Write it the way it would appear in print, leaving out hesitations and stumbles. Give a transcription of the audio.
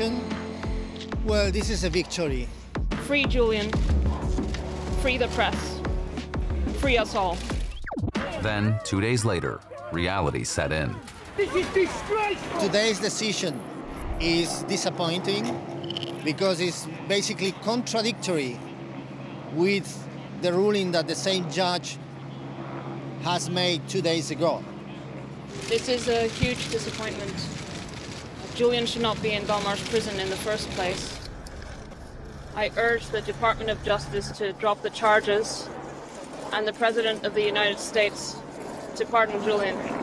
decision, well, this is a victory. Free Julian. Free the press. Free us all. Then, 2 days later, reality set in. This is disgraceful! Today's decision is disappointing because it's basically contradictory with the ruling that the same judge has made 2 days ago. This is a huge disappointment. Julian should not be in Belmarsh prison in the first place. I urge the Department of Justice to drop the charges and the President of the United States to pardon Julian.